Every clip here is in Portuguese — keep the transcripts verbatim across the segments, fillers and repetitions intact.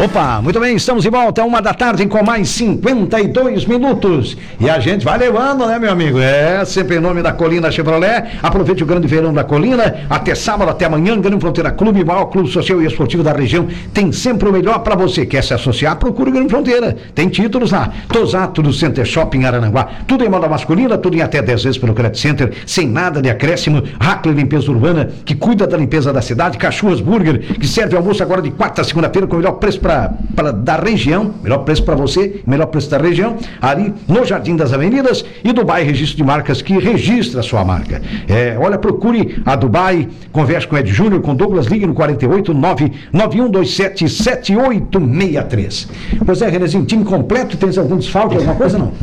Opa, muito bem, estamos de volta, uma da tarde com mais cinquenta e dois minutos. E a gente vai levando, né, meu amigo? É, sempre em nome da Colina Chevrolet. Aproveite o grande verão da Colina. Até sábado, até amanhã, Grande Fronteira Clube, maior clube social e esportivo da região. Tem sempre o melhor para você. Quer se associar? Procure o Grande Fronteira. Tem títulos lá. Tosato do Center Shopping Araranguá. Tudo em moda masculina, tudo em até dez vezes pelo Credit Center, sem nada de acréscimo. Hackler Limpeza Urbana, que cuida da limpeza da cidade. Cachuas Burger, que serve almoço agora de quarta a segunda-feira com o melhor preço para da região, melhor preço para você, melhor preço da região, ali no Jardim das Avenidas. E Dubai Registro de Marcas, que registra a sua marca. É, olha, procure a Dubai, converse com Ed Júnior, com Douglas, ligue no quarenta e oito, nove nove um dois sete, sete oito seis três. Pois é, Renezinho, time completo, tens algum desfalque, alguma coisa, não?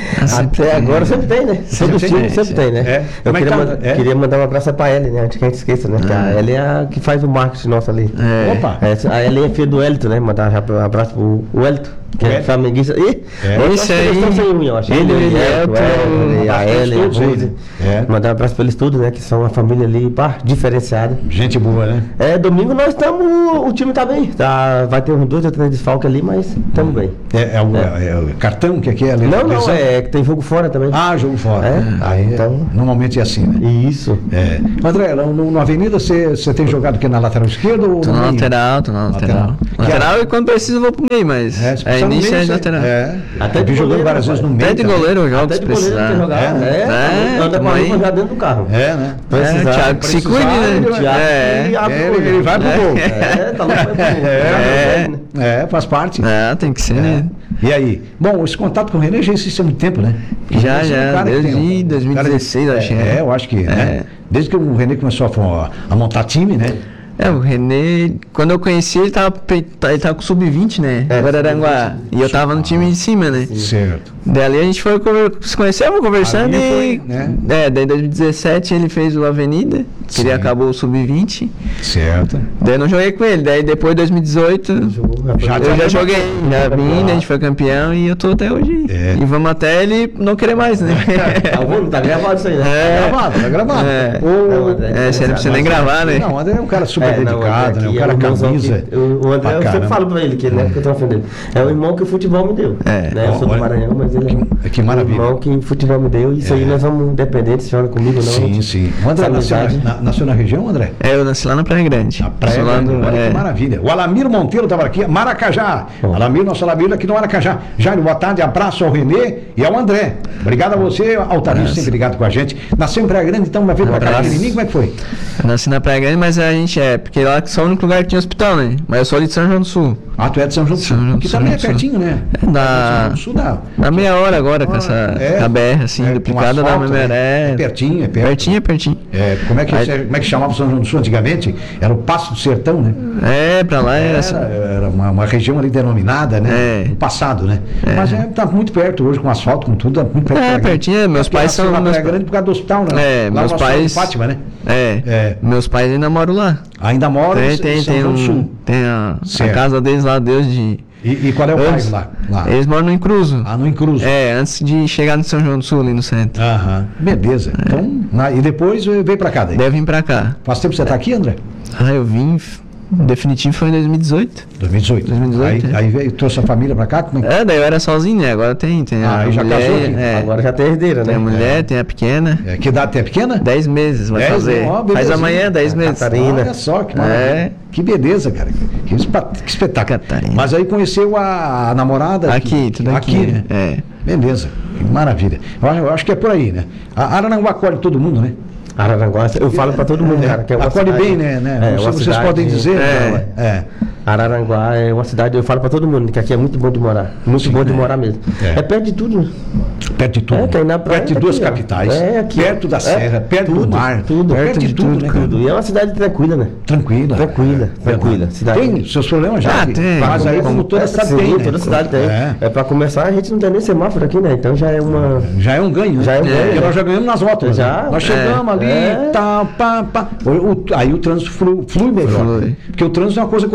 Até agora sempre tem, né? Todo time tem, sempre tem, né? É. Eu Como é queria, que tá? manda, É. queria mandar um abraço pra Ellen, né? Antes que a gente esqueça, né? Que a Ellen é a que faz o marketing nosso ali. É. Opa! É, a Ellen é filha do Elton, né? Mandar um abraço pro Elton, que é flamenguista. Ih, É. esse aí. Eles estão sem unha, eu acho. Ele, Ele, ele, Elton, Elton, Ellen, a Ellen, a todos Rose. eles. É. Mandar um abraço pra eles todos, né? Que são uma família ali, pá, diferenciada. Gente boa, né? É, domingo nós estamos, o time tá bem. Tá, vai ter uns dois ou três desfalques ali, mas estamos bem. É, é, o, é. é o cartão que aqui é a Não, não, lesão? é que tem jogo fora também. Ah, jogo fora. É? Aí, Então- normalmente é assim, né? Isso. É. André, no, no, na avenida você você tem jogado aqui na lateral esquerda ou Tô no na meio? lateral, tô na Lateral. lateral. Que Lateral e quando preciso eu vou pro meio, mas É, se é, precisar no início meio, é você- lateral. É. Até Eu vi de jogando goleiro, várias vezes no rapaz. meio. Até de também. goleiro eu jogo Até se de goleiro precisar. tem jogar. É, É, né? é, anda tamo com a aí. roupa já dentro do carro. É, né? É, o Thiago que se cuide, né? O Thiago É. que abre É, o olho. ele vai pro gol. É, tá louco, vai pro gol. É, É, é, faz parte. É, tem que ser, né? E aí? Bom, esse contato com o René já existe há muito tempo, né? Já, Esse é um já, cara que desde tem um- dois mil e dezesseis, cara de- acho que é. é. É, eu acho que, né? É. Desde que o René começou a, a montar time, né? É, o René, quando eu conheci ele tava, pe- ele tava com sub vinte, né? É, Agora Aranguá. E eu tava no time de cima, né? Certo. Daí a gente foi conver- se conhecemos, conversando Ali e. foi, né? É, daí em dois mil e dezessete ele fez o Avenida, que Sim. ele acabou o sub vinte. Certo. Daí eu não joguei com ele. Daí depois de dois mil e dezoito. Já- Eu já- já joguei, já vim, né, a gente foi campeão e eu tô até hoje. É. E vamos até ele não querer mais, né? Tá vendo? Tá gravado isso aí, né? É. Gravado, tá gravado. É. Não, André, É, você não precisa nem gravar, né? Não, o André é um cara super É, não, dedicado, André né? Um aqui cara é o irmãozão camisa. que- o, o André, pra eu caramba. sempre falo pra ele, que não é que eu tô ofendendo. É o irmão que o futebol me deu. É. Né? Eu sou do Olha, Maranhão, mas ele que- que maravilha. o irmão que o futebol me deu. Isso É. aí nós vamos independente, se joga comigo ou não. Sim, sim. O André Essa nasceu amizade. na, nasceu na região, André? É, eu nasci lá na Praia Grande. A Praia Sou lá Grande, do- olha é. que maravilha. O Alamiro Monteiro estava aqui, Maracajá. Alamiro, nosso Alamiro aqui no Maracajá. Jairo, boa tarde, abraço ao Renê e ao André. Obrigado a você, Altarismo, sempre ligado com a gente. Nasceu em Praia Grande, então vai ver pra cá Abraço. pequenininho, como é que foi? Eu nasci na Praia Grande, mas a gente é, porque lá só o único lugar que tinha hospital, né? Mas eu sou ali de São João do Sul. Ah, tu é de São João do Sul, São João do que Sul, também é Sul. pertinho, né? É, dá- São João do Sul dá. Dá meia hora agora com essa É, com a B R, assim, é, com duplicada dá asfalto, meia né? hora. É pertinho, é perto. Pertinho, é pertinho. É, como, é que, Aí- como é que chamava São João do Sul antigamente? Era o Passo do Sertão, né? É, pra lá era, assim. Era, era uma, uma região ali denominada, né? É. No passado, né? Mas é, tá muito perto hoje, com asfalto, com tudo, tá muito perto. da Praia É, Grande. pertinho, é, meus Porque pais nasceu são. na Meus, Praia Grande por causa do hospital, né? é, Lá meus no Hospital pais. de Fátima, né? É, É. meus pais ainda moram lá. Ainda mora Tem, em tem, São tem, João do um, Sul. tem a, a Certo. casa deles lá, Deus de. E, e qual é o Eles- bairro lá? lá? Eles moram no Incruso. Ah, no Incruso. É, antes de chegar no São João do Sul, ali no centro. Aham. Beleza. Então, na- e depois eh, veio pra cá daí. Deve vir pra cá. Faz tempo que você tá aqui, André? Ah, eu vim. f- Definitivo foi em dois mil e dezoito. dois mil e dezoito. dois mil e dezoito, Aí, é. aí veio, trouxe a família pra cá? Como é que... É, daí eu era sozinho, né? Agora tem. Tem Ah, a aí já mulher, casou aqui. é, Agora já tem herdeira, tem né? a mulher, tem a pequena. É, que idade tem a pequena? Dez meses vai Dez, fazer. ó, Faz belezinha. amanhã, dez A meses. Catarina. Olha só, que maravilha. É. Que beleza, cara. Que, espa- que espetáculo. Catarina. Mas aí conheceu a, a namorada? Aqui, tudo aqui. né? É. Beleza. Que maravilha. Eu, acho- eu acho que é por aí, né? A Araranguá acolhe todo mundo, né? Araranguá, eu falo pra todo mundo, É, cara, que é uma acolhe cidade- bem, né? né? É, Não sei uma se vocês cidade- podem dizer. É. É. é. Araranguá é uma cidade, eu falo pra todo mundo, que aqui é muito bom de morar. Muito bom de morar mesmo. É. É. perto de tudo, né? Perto de tudo. É, tem na praia, perto de tá duas aqui, ó. capitais. É, aqui, perto ó. da É, serra, perto do tudo, mar. tudo, perto de tudo, né, cara? Tudo. E é uma cidade tranquila, né? Tranquila. Tranquila, tranquila. Cidade- Tem seus problemas já. Ah, que- tem. Mas aí, como toda É, cidade sim, tem, né? toda cidade tem. É. É. pra começar, a gente não tem nem semáforo aqui, né? Então já é uma... Já é um ganho, né? Já é um ganho, Porque né? nós já ganhamos nas voltas. Já, né? Nós é. chegamos ali, É. tá, pá, pá. O- o- aí o trânsito flui, flui melhor. Flui. Porque o trânsito é uma coisa coletiva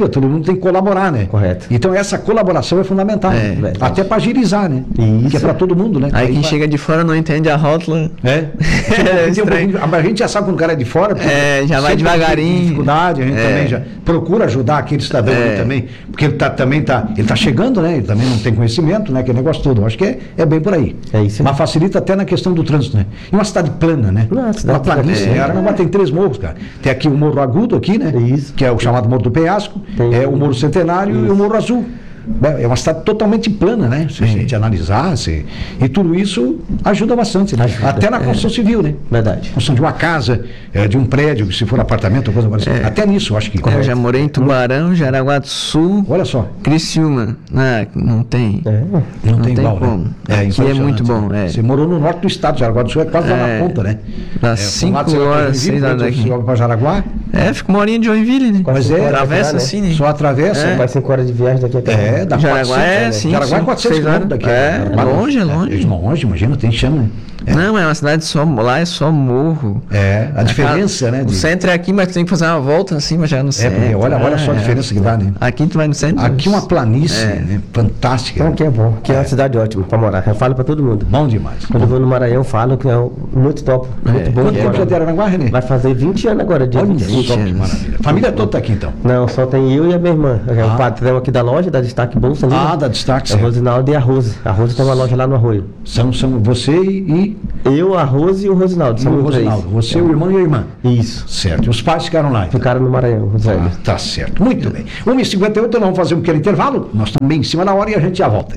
entendeu? Todo mundo tem que colaborar, né? Correto. Então essa colaboração é fundamental, É, né? Até para agilizar, né? Isso. Que é para todo mundo, né? Aí quem vai- chega de fora não entende a rótula. É. É Tem um estranho. pouquinho- a gente já sabe quando o cara é de fora. porque É, já vai sempre devagarinho. tem dificuldade, a gente É. também já procura ajudar aquele cidadão É. ali também, porque ele tá, também tá, ele tá chegando, né? Ele também não tem conhecimento, né? Aquele negócio todo. Eu acho que é, é bem por aí. É isso aí. Mas facilita até na questão do trânsito, né? E uma cidade plana, né? Não, a cidade uma planície, plana. né? Araranguá tem três morros, cara. Tem aqui o Morro Agudo aqui, né? Isso. Que é o chamado Morro do Penhasco, Tem- é o Morro Centenário e o Morro Azul. É uma cidade totalmente plana, né? Se a gente analisar, se... e tudo isso ajuda bastante, né? Ajuda, Até na construção civil, né? Verdade. Construção de uma casa, eh, de um prédio, se for apartamento ou coisa assim. É. Até nisso, eu acho que. Eu já morei em Tubarão, Jaraguá do Sul, Olha só, Criciúma. Ah, não tem. É. não, Não tem tem igual, como. né? Aqui é impressionante, muito bom, né? é. Você morou no norte do estado, Jaraguá do Sul é quase lá na É. ponta, né? Dá É, cinco pra um lado você vai pra horas, Joinville, seis pro horas outro daqui. você vai pra Jaraguá, É, fica uma horinha de Joinville, né? mas é, Atravessa né? assim, né? só atravessa. É. né? Mais cinco horas de viagem daqui até. É, dá Jaraguá quatrocentos, é, né? sim, Jaraguá é sim, quatrocentos seis quilômetros horas. daqui. É, Jaraguá, longe, é longe. longe, imagina, tem chão, né? É. Não, é uma cidade só, lá é só morro. É, a diferença, né? O de- centro é aqui, mas tu tem que fazer uma volta assim, mas já no É, centro. porque olha, olha só a É. diferença que dá, né? Aqui tu vai no centro. Aqui uma planície, É. né? Fantástica. Então aqui é bom. Aqui é uma cidade ótima pra morar. Eu falo pra todo mundo. Bom demais. Quando eu vou no Maranhão, eu falo que é um- muito top. Muito bom. Quanto de tempo já morar. de Araranguá, Renê? Vai fazer vinte anos agora, dia Olha vinte e cinco. só que maravilha. A família toda tá aqui então. Não, só tem eu e a minha irmã. É Ah. o patrão aqui da loja, da Destaque Bolsa. ali, Ah, né? dá destaque, É o certo. Rosinaldo e a Rose. A Rose tem uma loja lá no Arroio. São, são você e, Eu, a Rose e o Rosinaldo. e São o os três. Rosinaldo. Você, o irmão e a irmã. Isso. Certo. E os pais ficaram lá. Então. Ficaram no Maranhão, os Ah, velhos. tá certo. Muito bem. uma e cinquenta e oito, nós vamos fazer um pequeno intervalo. Nós estamos bem em cima da hora e a gente já volta.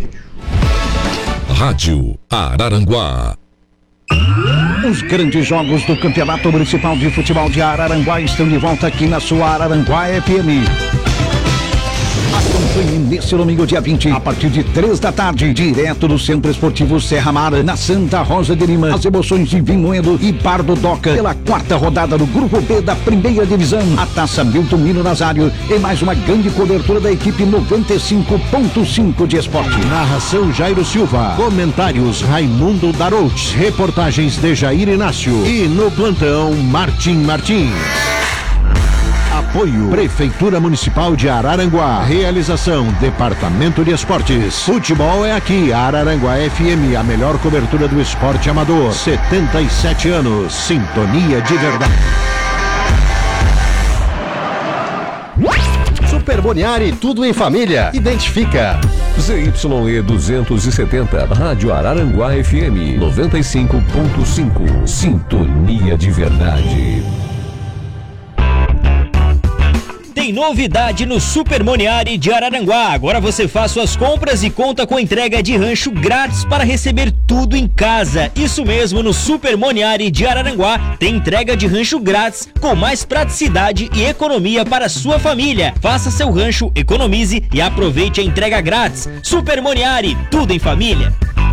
Rádio Araranguá. Os grandes jogos do Campeonato Municipal de Futebol de Araranguá estão de volta aqui na sua Araranguá F M. Acompanhe nesse domingo, dia vinte, a partir de três da tarde, direto do Centro Esportivo Serra Mar, na Santa Rosa de Lima, as emoções de Vinmoendo e Bar do Doca, pela quarta rodada do Grupo B da Primeira Divisão, a Taça Milton Mino Nazário e mais uma grande cobertura da equipe noventa e cinco ponto cinco de esporte. Narração Jairo Silva. Comentários Raimundo Darouts. Reportagens de Jair Inácio. E no plantão Martim Martins. Apoio Prefeitura Municipal de Araranguá. Realização Departamento de Esportes. Futebol é aqui. Araranguá F M, a melhor cobertura do esporte amador. setenta e sete anos. Sintonia de verdade. Super Boniari, tudo em família. Identifica. Z Y E duzentos e setenta, Rádio Araranguá F M noventa e cinco ponto cinco. Sintonia de verdade. Tem novidade no Super Moniari de Araranguá. Agora você faz suas compras e conta com entrega de rancho grátis para receber tudo em casa. Isso mesmo, no Super Moniari de Araranguá tem entrega de rancho grátis com mais praticidade e economia para sua família. Faça seu rancho, economize e aproveite a entrega grátis. Super Moniari, tudo em família.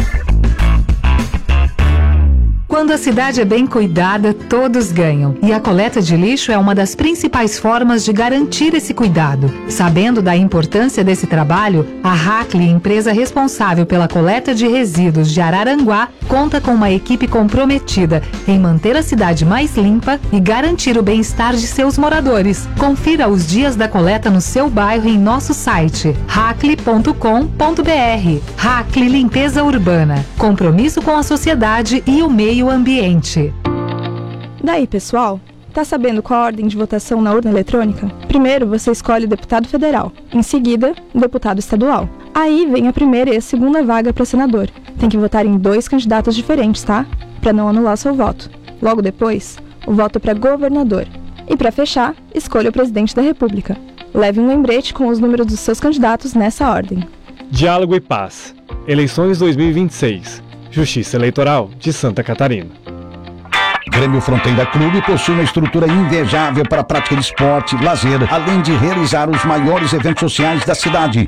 Quando a cidade é bem cuidada, todos ganham. E a coleta de lixo é uma das principais formas de garantir esse cuidado. Sabendo da importância desse trabalho, a Hackley, empresa responsável pela coleta de resíduos de Araranguá, conta com uma equipe comprometida em manter a cidade mais limpa e garantir o bem-estar de seus moradores. Confira os dias da coleta no seu bairro em nosso site hackley ponto com ponto br. Hackley Limpeza Urbana. Compromisso com a sociedade e o meio ambiente. Daí, pessoal, tá sabendo qual a ordem de votação na urna eletrônica? Primeiro você escolhe o deputado federal, em seguida, o deputado estadual. Aí vem a primeira e a segunda vaga para senador. Tem que votar em dois candidatos diferentes, tá? Para não anular seu voto. Logo depois, o voto para governador. E para fechar, escolha o presidente da República. Leve um lembrete com os números dos seus candidatos nessa ordem. Diálogo e Paz. Eleições dois mil e vinte e seis. Justiça Eleitoral de Santa Catarina. Grêmio Fronteira Clube possui uma estrutura invejável para a prática de esporte, lazer, além de realizar os maiores eventos sociais da cidade.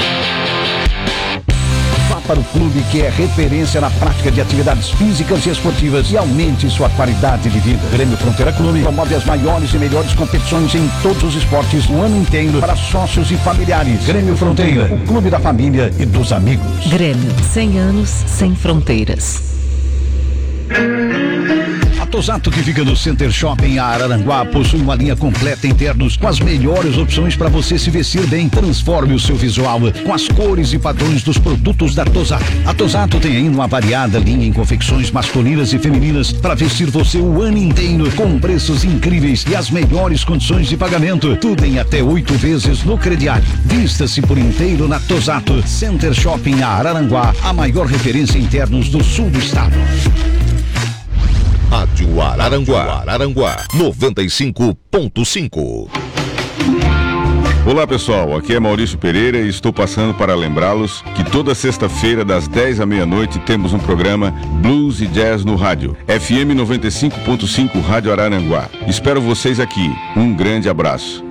Vá para o clube que é referência na prática de atividades físicas e esportivas e aumente sua qualidade de vida. Grêmio Fronteira Clube promove as maiores e melhores competições em todos os esportes o ano inteiro para sócios e familiares. Grêmio Fronteira, o clube da família e dos amigos. Grêmio, cem anos sem fronteiras. Tosato, que fica no Center Shopping Araranguá, possui uma linha completa em ternos com as melhores opções para você se vestir bem. Transforme o seu visual com as cores e padrões dos produtos da Tosato. A Tosato tem ainda uma variada linha em confecções masculinas e femininas para vestir você o ano inteiro, com preços incríveis e as melhores condições de pagamento. Tudo em até oito vezes no crediário. Vista-se por inteiro na Tosato. Center Shopping Araranguá, a maior referência em ternos do sul do estado. Rádio Araranguá, Araranguá, noventa e cinco ponto cinco. Olá pessoal, aqui é Maurício Pereira e estou passando para lembrá-los que toda sexta-feira das dez à meia-noite temos um programa Blues e Jazz no rádio, F M noventa e cinco ponto cinco Rádio Araranguá. Espero vocês aqui, um grande abraço.